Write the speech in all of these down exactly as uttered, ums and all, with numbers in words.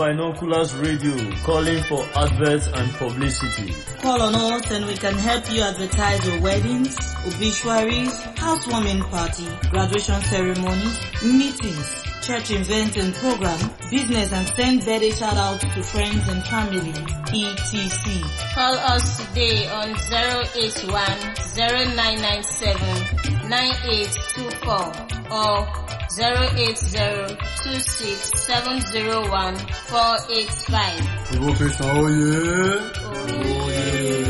Binoculars Radio, calling for adverts and publicity. Call on us and we can help you advertise your weddings, obituaries, housewarming party, graduation ceremonies, meetings, church events and program, business and send birthday shout outs to friends and family, et cetera. Call us today on zero eight one, zero nine nine seven, nine eight two four or zero eight zero, two six seven zero one, four eight five. Provocation, oh yeah. Oh yeah.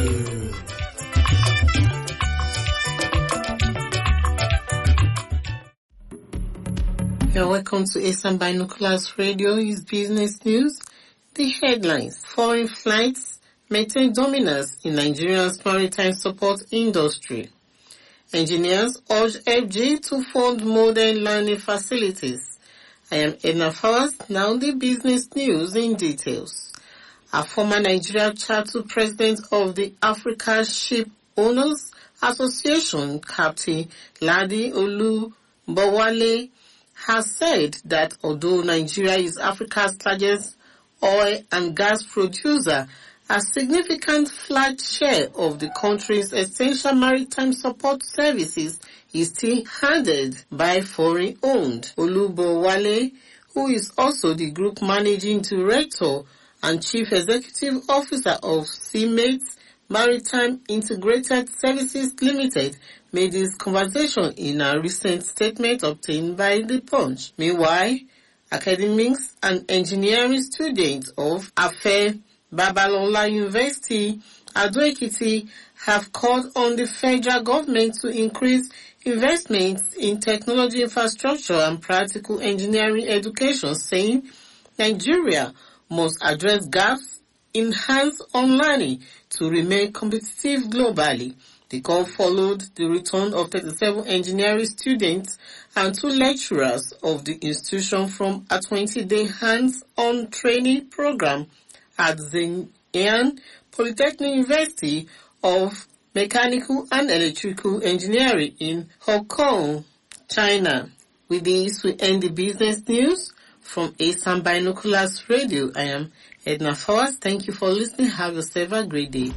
You're welcome to Asian Binoculars Radio. Is business news. The headlines: foreign flights maintain dominance in Nigeria's maritime support industry. Engineers urge F G to fund modern learning facilities. I am Edna Fawaz. Now the business news in details. A former Nigeria Charter President of the Africa Ship Owners Association, Captain Ladi Olubowale, has said that although Nigeria is Africa's largest oil and gas producer, a significant flat share of the country's essential maritime support services is still handled by foreign-owned. Olubowale, who is also the group managing director and chief executive officer of Seamates Maritime Integrated Services Limited, made this conversation in a recent statement obtained by The Punch. Meanwhile, academics and engineering students of Afe Babalola University, Ado-Ekiti, have called on the federal government to increase investments in technology infrastructure and practical engineering education, saying Nigeria must address gaps in hands-on learning to remain competitive globally. The call followed the return of thirty-seven engineering students and two lecturers of the institution from a twenty-day hands-on training program at Zhejiang Polytechnic University of Mechanical and Electrical Engineering in Hong Kong, China. With this, we end the business news from Asian Binoculars Radio. I am Edna Fawaz. Thank you for listening. Have yourself a great day.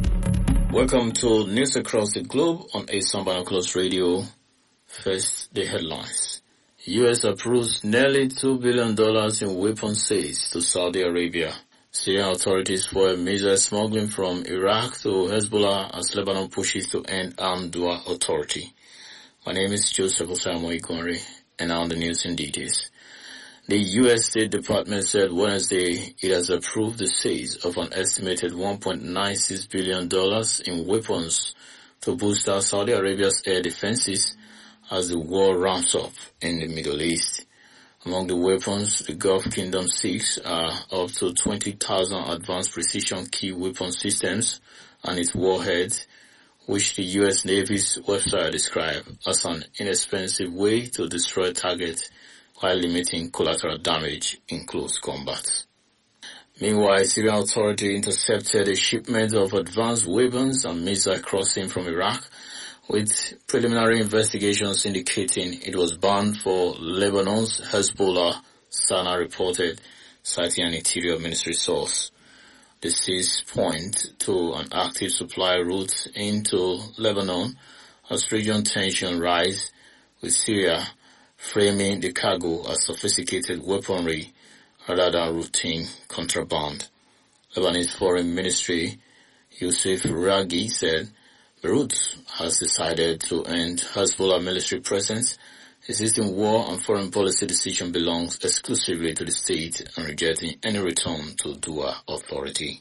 Welcome to News Across the Globe on Asian Binoculars Radio. First, the headlines. U S approves nearly two billion dollars in weapons sales to Saudi Arabia. Syrian authorities foil missile smuggling from Iraq to Hezbollah as Lebanon pushes to end armed dual authority. My name is Joseph Osamo Igonri, and now on the news in details. The U S State Department said Wednesday it has approved the sales of an estimated one point nine six billion dollars in weapons to boost our Saudi Arabia's air defenses as the war ramps up in the Middle East. Among the weapons the Gulf Kingdom seeks are up to twenty thousand advanced precision key weapon systems and its warheads, which the U S Navy's website described as an inexpensive way to destroy targets while limiting collateral damage in close combat. Meanwhile, Syrian authorities intercepted a shipment of advanced weapons and missiles crossing from Iraq, with preliminary investigations indicating it was bound for Lebanon's Hezbollah, Sana reported, citing an Interior Ministry source. The seize point to an active supply route into Lebanon as regional tension rise, with Syria framing the cargo as sophisticated weaponry rather than routine contraband. Lebanese Foreign Ministry Youssef Raghi said Beirut has decided to end Hezbollah military presence. Existing war and foreign policy decision belongs exclusively to the state and rejecting any return to dual authority.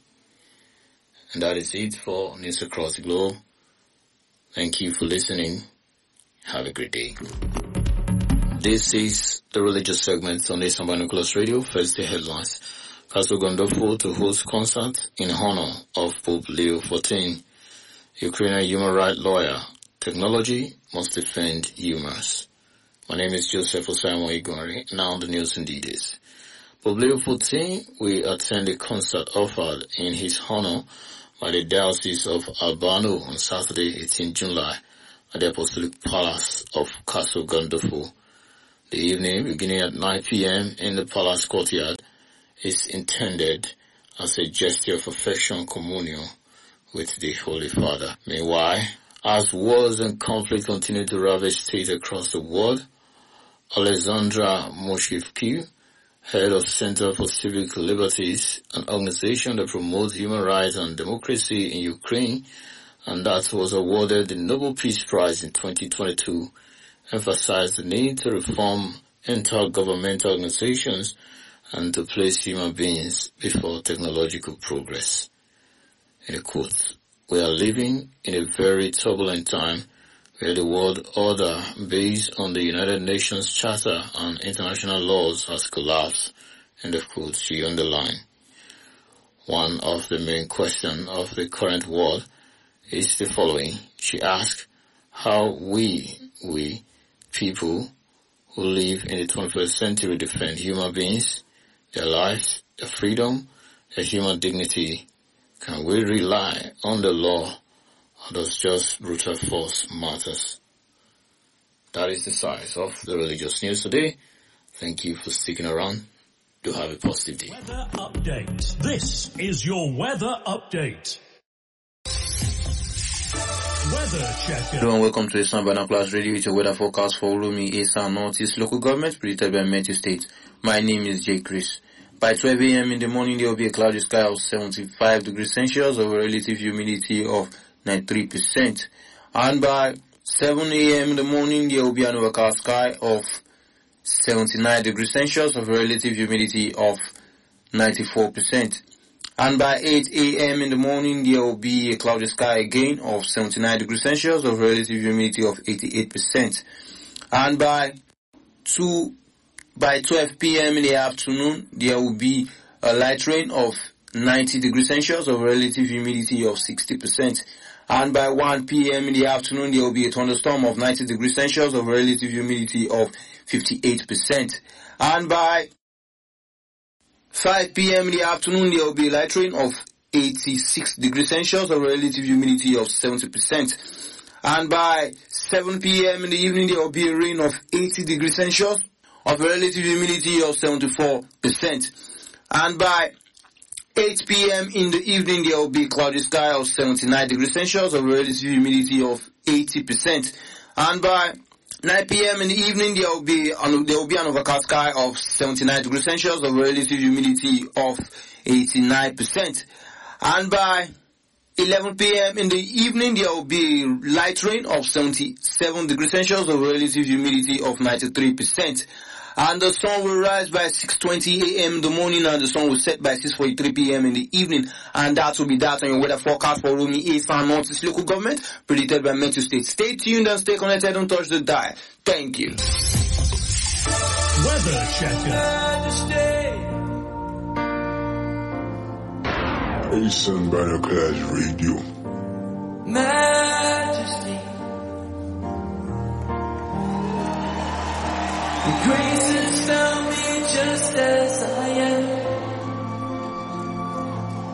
And that is it for News Across the Globe. Thank you for listening. Have a great day. This is the religious segment on Asian Binoculars Radio. First, the headlines. Castle Gandolfo to host concert in honor of Pope Leo the fourteenth. Ukrainian human rights lawyer. Technology must defend humans. My name is Joseph Osamo Igori. Now on the news in details. Pope Leo the fourteenth will attend a concert offered in his honor by the Diocese of Albano on Saturday, eighteenth July, at the Apostolic Palace of Castle Gandolfo. The evening, beginning at nine p.m. in the palace courtyard, is intended as a gesture of affection communion with the Holy Father. Meanwhile, as wars and conflict continue to ravage states across the world, Alexandra Moshevsky, head of Center for Civic Liberties, an organization that promotes human rights and democracy in Ukraine, and that was awarded the Nobel Peace Prize in twenty twenty-two, emphasized the need to reform intergovernmental organizations and to place human beings before technological progress. In a quote, "We are living in a very turbulent time where the world order based on the United Nations Charter and international laws has collapsed," end of quote, she underlined. One of the main questions of the current world is the following. She asked how we, we, people who live in the twenty-first century defend human beings, their lives, their freedom, their human dignity. Can we rely on the law, or does just brutal force matters? That is the size of the religious news today. Thank you for sticking around. Do have a positive day. Weather update. This is your weather update. Weather checker. Hello and welcome to Eastern Binoculars Radio. It's a weather forecast for Ulumi, Eastern Northeast local government predicted by Metro State. My name is Jay Chris. By twelve a.m. in the morning, there will be a cloudy sky of seventy-five degrees Celsius over relative humidity of ninety-three percent. And by seven a.m. in the morning, there will be an overcast sky of seventy-nine degrees Celsius over relative humidity of ninety-four percent. And by eight a.m. in the morning, there will be a cloudy sky again of seventy-nine degrees Celsius over relative humidity of eighty-eight percent. And by two By twelve p.m. in the afternoon, there will be a light rain of ninety degrees Celsius of relative humidity of sixty percent. And by one p.m. in the afternoon, there will be a thunderstorm of ninety degrees Celsius of relative humidity of fifty-eight percent. And by five p.m. in the afternoon, there will be a light rain of eighty-six degrees Celsius of relative humidity of seventy percent. And by seven p.m. in the evening, there will be a rain of eighty degrees Celsius of a relative humidity of seventy-four percent. And by eight p.m. in the evening, there will be a cloudy sky of seventy-nine degrees Celsius of a relative humidity of eighty percent. And by nine p.m. in the evening, there will be an, there will be an overcast sky of seventy-nine degrees Celsius of a relative humidity of eighty-nine percent. And by eleven p.m. in the evening, there will be light rain of seventy-seven degrees Celsius of a relative humidity of ninety-three percent. And the sun will rise by six twenty a.m. in the morning, and the sun will set by six forty-three p.m. in the evening. And that will be that on your weather forecast for Rumi East and Northeast local government, predicted by Metro State. Stay tuned and stay connected. Don't touch the dial. Thank you. Weather checker. Eastern Binoculars Radio. Majesty. Grace has found me just as I am.